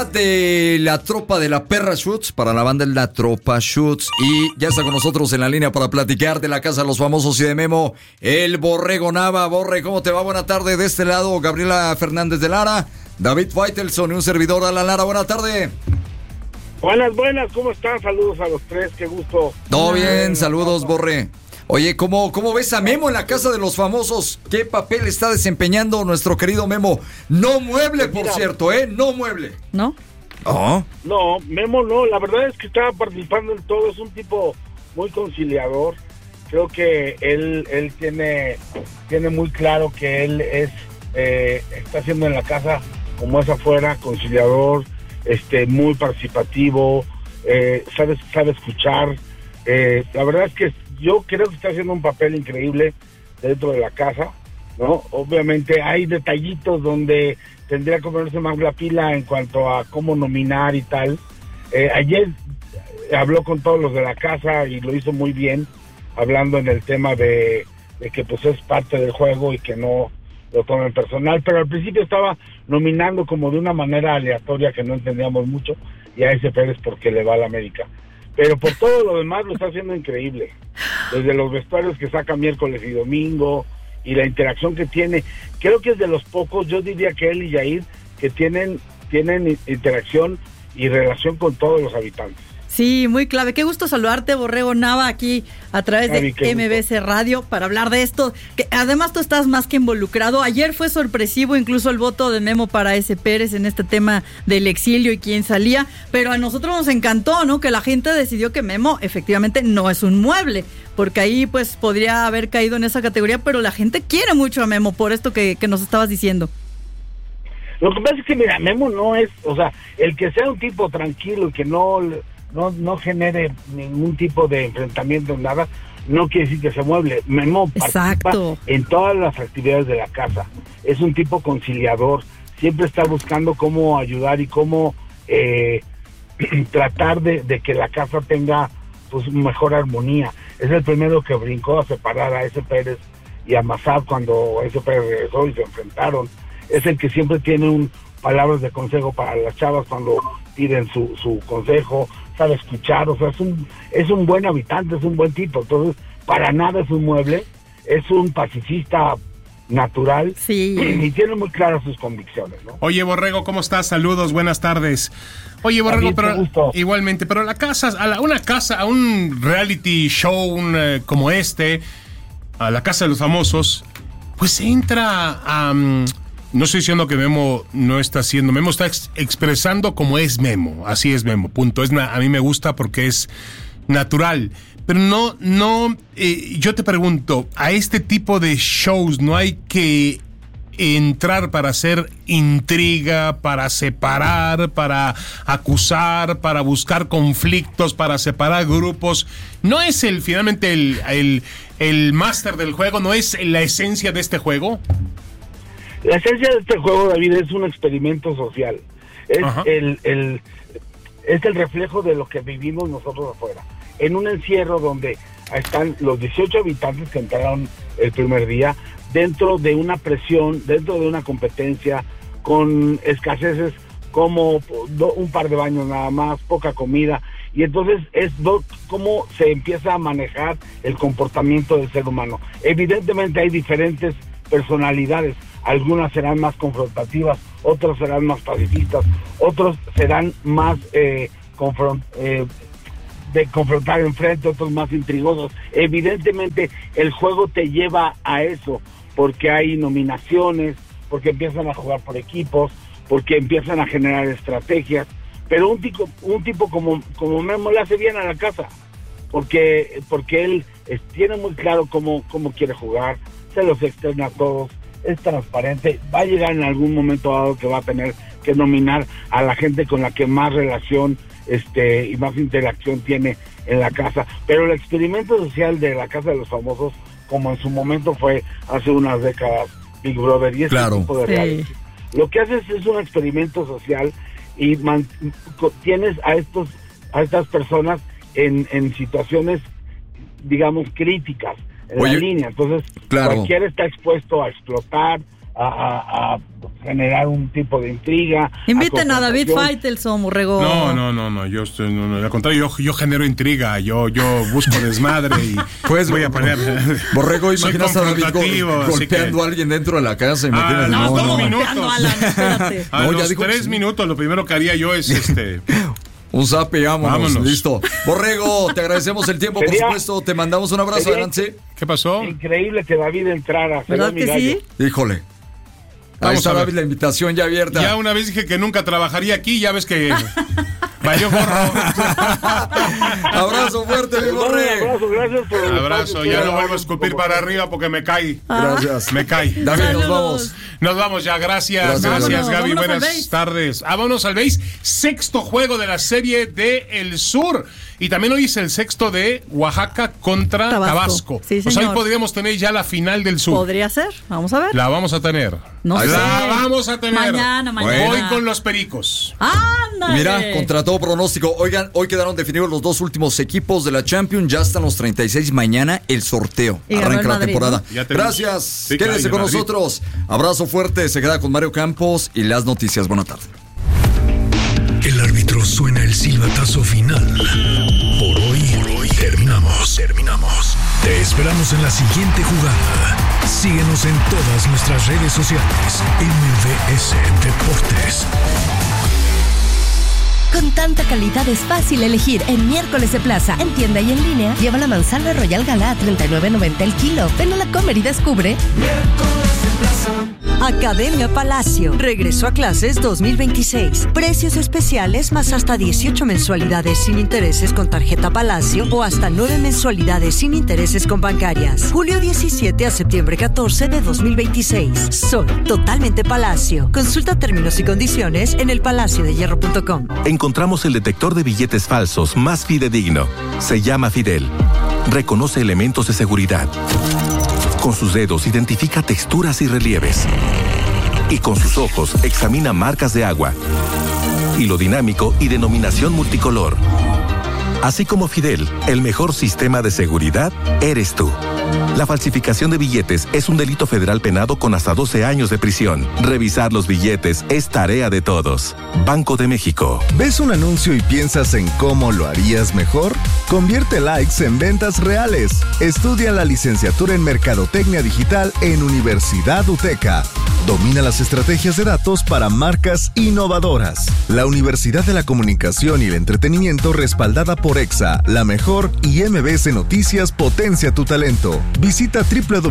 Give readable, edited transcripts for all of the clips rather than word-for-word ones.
De la tropa de la Perra Shoots, para la banda de la tropa Shoots. Y ya está con nosotros en la línea para platicar de la Casa de los Famosos y de Memo, el Borrego Nava. Borre, ¿cómo te va? Buena tarde. De este lado, Gabriela Fernández de Lara, David Faitelson y un servidor, Alan Lara. Buena tarde. Buenas, ¿cómo están? Saludos a los tres, qué gusto. Todo bien, saludos, Borre. Oye, ¿cómo ves a Memo en la Casa de los Famosos? ¿Qué papel está desempeñando nuestro querido Memo? No mueble, por cierto, no mueble. ¿No? Oh. No, Memo no, la verdad es que estaba participando en todo, es un tipo muy conciliador. Creo que él tiene muy claro que él está haciendo en la casa como es afuera, conciliador, muy participativo, sabe escuchar. La verdad es que yo creo que está haciendo un papel increíble dentro de la casa, ¿no? Obviamente hay detallitos donde tendría que ponerse más la pila en cuanto a cómo nominar y tal. Ayer habló con todos los de la casa y lo hizo muy bien, hablando en el tema de que pues es parte del juego y que no lo tomen personal, pero al principio estaba nominando como de una manera aleatoria que no entendíamos mucho, y a ese Pérez porque le va a la América. Pero por todo lo demás lo está haciendo increíble. Desde los vestuarios que saca miércoles y domingo y la interacción que tiene. Creo que es de los pocos, yo diría que él y Yair, que tienen interacción y relación con todos los habitantes. Sí, muy clave. Qué gusto saludarte, Borrego Nava, aquí a través de MBC Radio para hablar de esto, que además tú estás más que involucrado. Ayer fue sorpresivo incluso el voto de Memo para ese Pérez en este tema del exilio y quién salía, pero a nosotros nos encantó, ¿no? Que la gente decidió que Memo efectivamente no es un mueble, porque ahí pues podría haber caído en esa categoría, pero la gente quiere mucho a Memo por esto que nos estabas diciendo. Lo que pasa es que, mira, Memo no es, o sea, el que sea un tipo tranquilo y que no genere ningún tipo de enfrentamiento, nada, no quiere decir que se mueble. Memo participa en todas las actividades de la casa. Es un tipo conciliador. Siempre está buscando cómo ayudar y cómo tratar de que la casa tenga pues mejor armonía. Es el primero que brincó a separar a ese Pérez y a Massad cuando ese Pérez regresó y se enfrentaron. Es el que siempre tiene palabras de consejo para las chavas cuando piden su consejo, sabe escuchar, o sea, es un buen habitante, es un buen tipo. Entonces, para nada es un mueble, es un pacifista natural, sí, y tiene muy claras sus convicciones, ¿no? Oye, Borrego, ¿cómo estás? Saludos, buenas tardes. Oye, Borrego, pero igualmente, pero la casa, a un reality show como a la Casa de los Famosos, pues entra a... no estoy diciendo que Memo no está haciendo, Memo está expresando como es Memo, así es Memo, punto. A mí me gusta porque es natural, pero yo te pregunto, a este tipo de shows no hay que entrar para hacer intriga, para separar, para acusar, para buscar conflictos, para separar grupos. ¿No es finalmente el máster del juego, no es la esencia de este juego? La esencia de este juego, David, es un experimento social. Es el reflejo de lo que vivimos nosotros afuera. En un encierro donde están los 18 habitantes que entraron el primer día, dentro de una presión, dentro de una competencia, con escaseces como un par de baños nada más, poca comida. Y entonces es cómo se empieza a manejar el comportamiento del ser humano. Evidentemente hay diferentes personalidades. Algunas serán más confrontativas, otras serán más pacifistas, otros serán más de confrontar enfrente, otros más intrigosos. Evidentemente el juego te lleva a eso, porque hay nominaciones, porque empiezan a jugar por equipos, porque empiezan a generar estrategias, pero un tipo como Memo le hace bien a la casa, porque él tiene muy claro cómo quiere jugar, se los externa a todos, es transparente, va a llegar en algún momento dado que va a tener que nominar a la gente con la que más relación y más interacción tiene en la casa, pero el experimento social de la Casa de los Famosos, como en su momento fue hace unas décadas Big Brother y tipo de reality, lo que haces es un experimento social y tienes a estas personas en situaciones, digamos, críticas en la línea. Entonces, cualquiera está expuesto a explotar, a generar un tipo de intriga. Inviten a David Faitelson, Borrego. No, yo estoy, al contrario, yo genero intriga, yo busco desmadre y pues voy a poner. Borrego, imaginas a David golpeando a alguien dentro de la casa. A los 2 minutos. A los 3 minutos, lo primero que haría yo es un zape, vámonos. Listo. Borrego, te agradecemos el tiempo, por supuesto. Te mandamos un abrazo. Adelante. ¿Qué pasó? Increíble que David entrara. ¿Verdad que sí? Híjole. Ahí está, David, la invitación ya abierta. Ya una vez dije que nunca trabajaría aquí, ya ves que valió gorro. Abrazo fuerte, mi Borre. Abrazo, gracias por el abrazo, ya no vuelvo a escupir para arriba porque me cae. Gracias. Me cae. David, nos vamos. Nos vamos ya, gracias Gaby, buenas tardes. Vámonos al BASE, 6º juego de la serie de El Sur. Y también hoy es el 6º de Oaxaca contra Tabasco. Sí, pues hoy podríamos tener ya la final del Sur. Podría ser, vamos a ver. La vamos a tener. Vamos a tener. Mañana. Voy con los Pericos. ¡Ándale! Mira, contra todo pronóstico. Oigan, hoy quedaron definidos los 2 últimos equipos de la Champions. Ya están los 36. Mañana el sorteo. Arranca la temporada. ¿No? Gracias. Sí, quédese con nosotros. Abrazo fuerte. Se queda con Mario Campos y las noticias. Buena tarde. El árbitro suena el silbatazo final. Por hoy terminamos. Te esperamos en la siguiente jugada. Síguenos en todas nuestras redes sociales. MVS Deportes. Con tanta calidad es fácil elegir en Miércoles de Plaza. En tienda y en línea, lleva la manzana Royal Gala a $39.90 el kilo. Ven a la Comer y descubre. Miércoles de Plaza. Academia Palacio. Regreso a clases 2026. Precios especiales más hasta 18 mensualidades sin intereses con tarjeta Palacio o hasta 9 mensualidades sin intereses con bancarias. Julio 17 a septiembre 14 de 2026. Soy totalmente Palacio. Consulta términos y condiciones en elpalaciodehierro.com. Encontramos el detector de billetes falsos más fidedigno. Se llama Fidel. Reconoce elementos de seguridad. Con sus dedos identifica texturas y relieves. Y con sus ojos examina marcas de agua, hilo dinámico y denominación multicolor. Así como Fidel, el mejor sistema de seguridad eres tú. La falsificación de billetes es un delito federal penado con hasta 12 años de prisión. Revisar los billetes es tarea de todos. Banco de México. ¿Ves un anuncio y piensas en cómo lo harías mejor? Convierte likes en ventas reales. Estudia la licenciatura en Mercadotecnia Digital en Universidad UTECA. Domina las estrategias de datos para marcas innovadoras. La Universidad de la Comunicación y el Entretenimiento respaldada por EXA, La Mejor y MBS Noticias potencia tu talento. Visita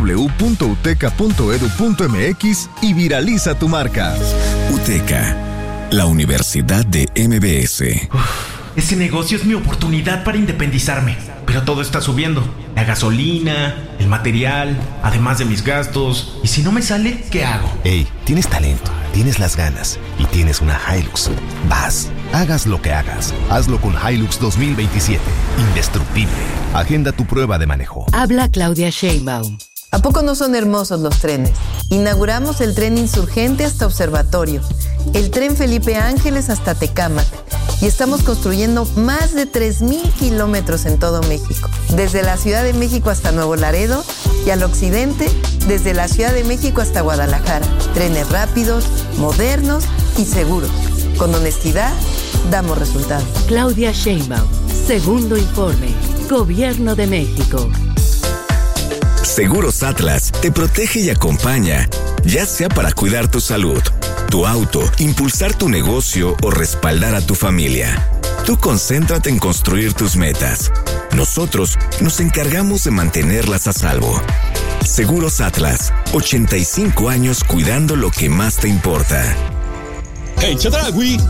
www.uteca.edu.mx y viraliza tu marca. UTECA, la Universidad de MBS. Ese negocio es mi oportunidad para independizarme, pero todo está subiendo. La gasolina, el material, además de mis gastos. ¿Y si no me sale, qué hago? Ey, tienes talento, tienes las ganas y tienes una Hilux. Hagas lo que hagas, hazlo con Hilux 2027. Indestructible. Agenda tu prueba de manejo. Habla Claudia Sheinbaum. ¿A poco no son hermosos los trenes? Inauguramos el tren Insurgente hasta Observatorio, el tren Felipe Ángeles hasta Tecámac, y estamos construyendo más de 3,000 kilómetros en todo México, desde la Ciudad de México hasta Nuevo Laredo y al occidente, desde la Ciudad de México hasta Guadalajara. Trenes rápidos, modernos y seguros. Con honestidad, damos resultados. Claudia Sheinbaum, segundo informe, Gobierno de México. Seguros Atlas te protege y acompaña, ya sea para cuidar tu salud, tu auto, impulsar tu negocio o respaldar a tu familia. Tú concéntrate en construir tus metas. Nosotros nos encargamos de mantenerlas a salvo. Seguros Atlas, 85 años cuidando lo que más te importa. En Chedraui